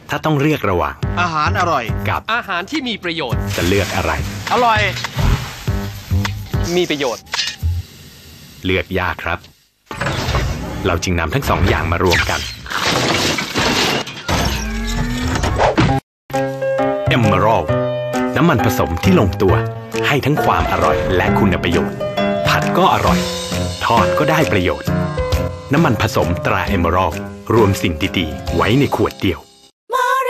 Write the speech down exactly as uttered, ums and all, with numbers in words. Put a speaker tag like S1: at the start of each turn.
S1: ถ้าต้องเลือกระหว่าง
S2: อาหารอร่อย
S1: กับ
S3: อาหารที่มีประโยชน์
S1: จะเลือกอะไร
S2: อร่อย
S3: มีประโยชน์
S1: เลือกยากครับเราจึงนำทั้งสองอย่างมารวมกันEmerald น้ำมันผสมที่ลงตัวให้ทั้งความอร่อยและคุณประโยชน์ผัดก็อร่อยทอดก็ได้ประโยชน์น้ำมันผสมตรา Emerald รวมสิ่งดีๆไว้ในขวดเดียว